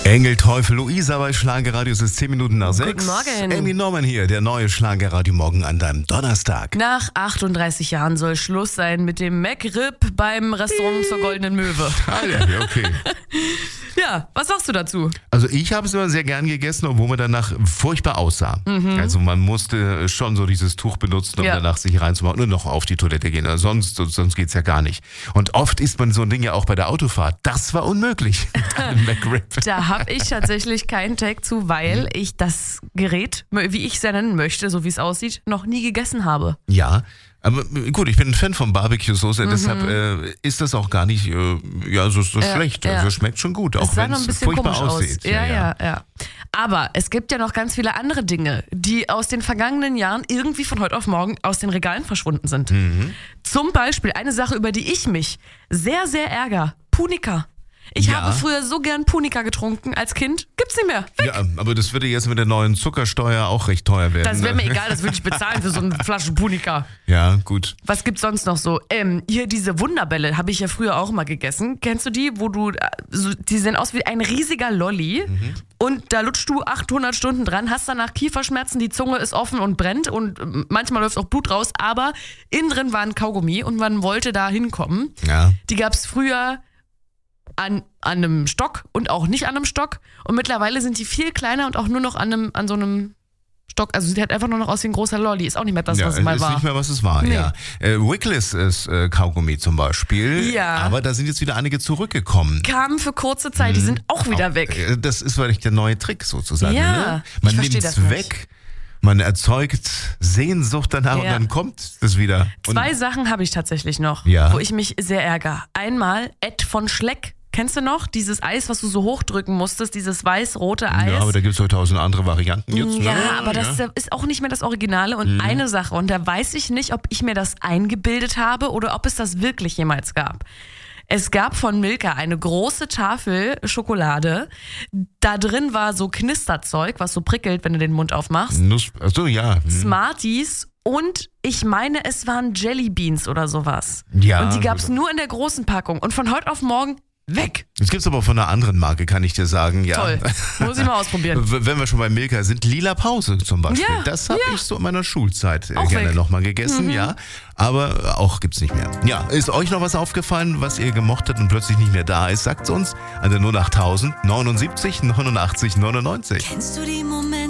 Engel, Teufel, Luisa bei Schlagerradio. Es ist 10 Minuten nach 6. Guten Morgen. Amy Norman hier, der neue Schlagerradio morgen an deinem Donnerstag. Nach 38 Jahren soll Schluss sein mit dem McRib beim Restaurant zur Goldenen Möwe. Ah, ja, okay. Ja, was sagst du dazu? Also ich habe es immer sehr gern gegessen, obwohl man danach furchtbar aussah. Also man musste schon so dieses Tuch benutzen, um danach sich reinzumachen und noch auf die Toilette gehen. Also sonst geht's ja gar nicht. Und oft isst man so ein Ding ja auch bei der Autofahrt. Das war unmöglich. McRib. Da habe ich tatsächlich keinen Tag zu, weil ich das Gerät, wie ich es ja nennen möchte, so wie es aussieht, noch nie gegessen habe. Ja, aber gut, ich bin ein Fan von Barbecue-Soße, deshalb ist das auch gar nicht so schlecht. Ja. Also schmeckt schon gut, auch wenn es furchtbar aussieht. Ja. Aber es gibt ja noch ganz viele andere Dinge, die aus den vergangenen Jahren irgendwie von heute auf morgen aus den Regalen verschwunden sind. Zum Beispiel eine Sache, über die ich mich sehr, sehr ärgere. Punika. Ich habe früher so gern Punika getrunken als Kind. Gibt's nicht mehr. Weg. Ja, aber das würde jetzt mit der neuen Zuckersteuer auch recht teuer werden. Das wäre mir egal, das würde ich bezahlen für so eine Flasche Punika. Ja, gut. Was gibt's sonst noch so? Hier diese Wunderbälle habe ich ja früher auch mal gegessen. Kennst du die, wo du, die sehen aus wie ein riesiger Lolli und da lutschst du 800 Stunden dran, hast danach Kieferschmerzen, die Zunge ist offen und brennt und manchmal läuft auch Blut raus, aber innen drin war ein Kaugummi und man wollte da hinkommen. Ja. Die gab's früher an einem Stock und auch nicht an einem Stock. Und mittlerweile sind die viel kleiner und auch nur noch an so einem Stock. Also die hat einfach nur noch aus wie ein großer Lolli. Ist auch nicht mehr das, was es mal war. Ist nicht mehr, was es war, Nee. ja. Wiggles ist Kaugummi zum Beispiel. Ja. Aber da sind jetzt wieder einige zurückgekommen. Kamen für kurze Zeit, die sind auch wieder weg. Das ist vielleicht der neue Trick sozusagen. Ja, ne? ich Man versteh nimmt das es nicht. weg, man erzeugt Sehnsucht danach und dann kommt es wieder. Zwei Sachen habe ich tatsächlich noch, wo ich mich sehr ärgere. Einmal Ed von Schleck. Kennst du noch? Dieses Eis, was du so hochdrücken musstest, dieses weiß-rote Eis. Ja, aber da gibt es 1000 andere Varianten jetzt. Ja, Ne? aber das ist auch nicht mehr das Originale. Und eine Sache, und da weiß ich nicht, ob ich mir das eingebildet habe oder ob es das wirklich jemals gab. Es gab von Milka eine große Tafel Schokolade. Da drin war so Knisterzeug, was so prickelt, wenn du den Mund aufmachst. Achso, ja. Smarties und ich meine, es waren Jellybeans oder sowas. Ja. Und die gab es nur in der großen Packung. Und von heute auf morgen weg. Das gibt's aber von einer anderen Marke, kann ich dir sagen. Ja. Toll, muss ich mal ausprobieren. Wenn wir schon bei Milka sind, Lila Pause zum Beispiel. Ja, das habe ich so in meiner Schulzeit Auch gerne weg. nochmal gegessen, ja. Aber auch gibt's nicht mehr. Ja, ist euch noch was aufgefallen, was ihr gemocht habt und plötzlich nicht mehr da ist? Sagt's uns an der 08000 79 89 99. Kennst du die Momente?